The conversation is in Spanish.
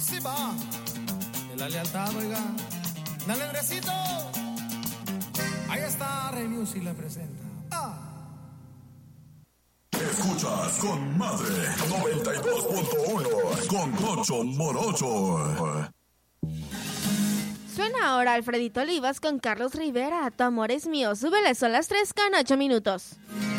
Sí va, de la lealtad, oiga. Dale, Andresito. Ahí está, Rey Music le presenta. Escuchas con Madre 92.1 con Tocho Morocho. Suena ahora Alfredito Olivas con Carlos Rivera. Tu amor es mío. Súbele, son las 3:08.